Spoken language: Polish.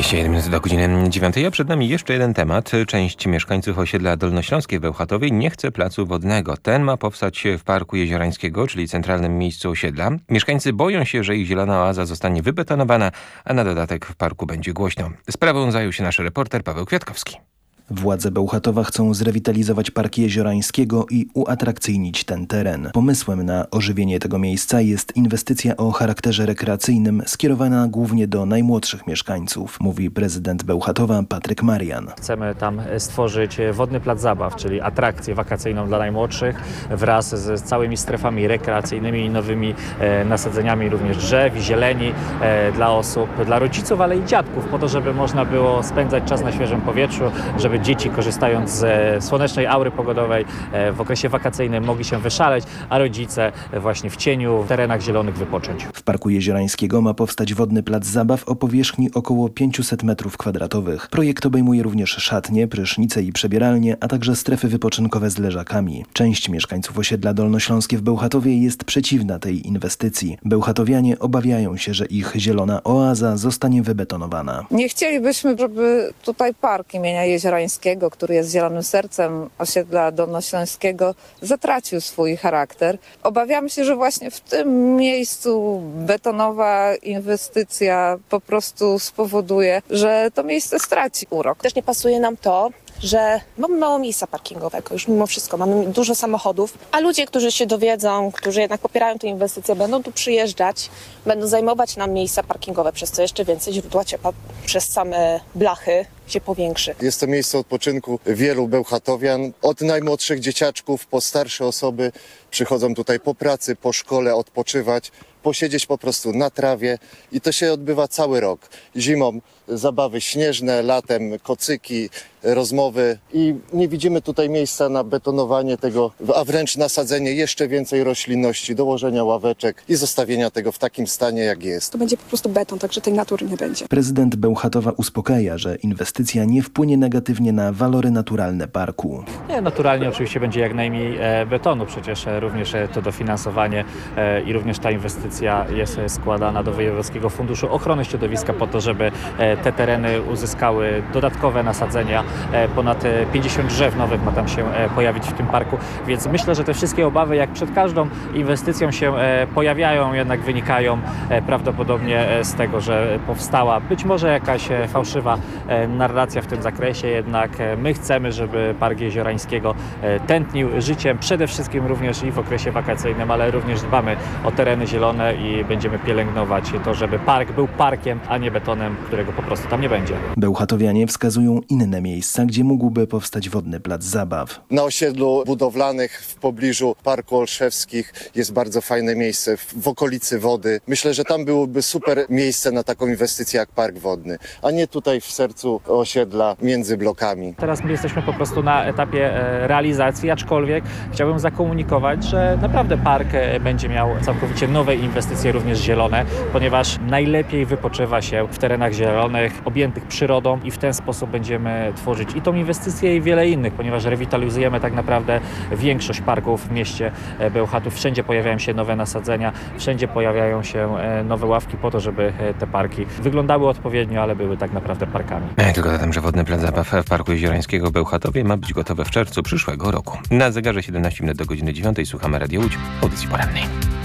21 minut do godziny 9, a przed nami jeszcze jeden temat. Część mieszkańców osiedla Dolnośląskie w Bełchatowie nie chce placu wodnego. Ten ma powstać w Parku Jeziorańskiego, czyli centralnym miejscu osiedla. Mieszkańcy boją się, że ich zielona oaza zostanie wybetonowana, a na dodatek w parku będzie głośno. Sprawą zajął się nasz reporter Paweł Kwiatkowski. Władze Bełchatowa chcą zrewitalizować Park Jeziorańskiego i uatrakcyjnić ten teren. Pomysłem na ożywienie tego miejsca jest inwestycja o charakterze rekreacyjnym skierowana głównie do najmłodszych mieszkańców, mówi prezydent Bełchatowa Patryk Marian. Chcemy tam stworzyć wodny plac zabaw, czyli atrakcję wakacyjną dla najmłodszych wraz z całymi strefami rekreacyjnymi i nowymi nasadzeniami również drzew i zieleni dla osób, dla rodziców, ale i dziadków, po to, żeby można było spędzać czas na świeżym powietrzu, żeby dzieci, korzystając z słonecznej aury pogodowej w okresie wakacyjnym, mogli się wyszaleć, a rodzice właśnie w cieniu, w terenach zielonych wypocząć. W Parku Jeziorańskiego ma powstać wodny plac zabaw o powierzchni około 500 m2. Projekt obejmuje również szatnie, prysznice i przebieralnie, a także strefy wypoczynkowe z leżakami. Część mieszkańców osiedla Dolnośląskie w Bełchatowie jest przeciwna tej inwestycji. Bełchatowianie obawiają się, że ich zielona oaza zostanie wybetonowana. Nie chcielibyśmy, żeby tutaj park imienia Jeziorańskiego, który jest zielonym sercem osiedla Dolnośląskiego, zatracił swój charakter. Obawiamy się, że właśnie w tym miejscu betonowa inwestycja po prostu spowoduje, że to miejsce straci urok. Też nie pasuje nam to, że mamy mało miejsca parkingowego, już mimo wszystko, mamy dużo samochodów, a ludzie, którzy się dowiedzą, którzy jednak popierają tę inwestycję, będą tu przyjeżdżać, będą zajmować nam miejsca parkingowe, przez co jeszcze więcej źródła ciepła przez same blachy się powiększy. Jest to miejsce odpoczynku wielu bełchatowian, od najmłodszych dzieciaczków po starsze osoby przychodzą tutaj po pracy, po szkole odpoczywać, posiedzieć po prostu na trawie i to się odbywa cały rok. Zimą zabawy śnieżne, latem kocyki, rozmowy i nie widzimy tutaj miejsca na betonowanie tego, a wręcz nasadzenie jeszcze więcej roślinności, dołożenia ławeczek i zostawienia tego w takim stanie, jak jest. To będzie po prostu beton, także tej natury nie będzie. Prezydent Bełchatowa uspokaja, że inwestycja nie wpłynie negatywnie na walory naturalne parku. Nie, naturalnie oczywiście będzie jak najmniej betonu, przecież również to dofinansowanie i również ta inwestycja jest składana do Wojewódzkiego Funduszu Ochrony Środowiska po to, żeby te tereny uzyskały dodatkowe nasadzenia. Ponad 50 drzew nowych ma tam się pojawić w tym parku, więc myślę, że te wszystkie obawy, jak przed każdą inwestycją się pojawiają, jednak wynikają prawdopodobnie z tego, że powstała być może jakaś fałszywa narracja w tym zakresie, jednak my chcemy, żeby Park Jeziorańskiego tętnił życiem, przede wszystkim również i w okresie wakacyjnym, ale również dbamy o tereny zielone i będziemy pielęgnować to, żeby park był parkiem, a nie betonem, którego po prostu tam nie będzie. Bełchatowianie wskazują inne miejsca, gdzie mógłby powstać wodny plac zabaw. Na osiedlu budowlanych w pobliżu Parku Olszewskich jest bardzo fajne miejsce w okolicy wody. Myślę, że tam byłoby super miejsce na taką inwestycję jak park wodny, a nie tutaj w sercu osiedla między blokami. Teraz my jesteśmy po prostu na etapie realizacji, aczkolwiek chciałbym zakomunikować, że naprawdę park będzie miał całkowicie nowe inwestycje, również zielone, ponieważ najlepiej wypoczywa się w terenach zielonych, objętych przyrodą i w ten sposób będziemy tworzyć i tą inwestycję i wiele innych, ponieważ rewitalizujemy tak naprawdę większość parków w mieście Bełchatów. Wszędzie pojawiają się nowe nasadzenia, wszędzie pojawiają się nowe ławki po to, żeby te parki wyglądały odpowiednio, ale były tak naprawdę parkami. Tylko dodam, że wodny plac zabaw w Parku Jeziorańskiego w Bełchatowie ma być gotowy w czerwcu przyszłego roku. Na zegarze 17 minut do godziny 9 słuchamy Radio Łódź, audycji porannej.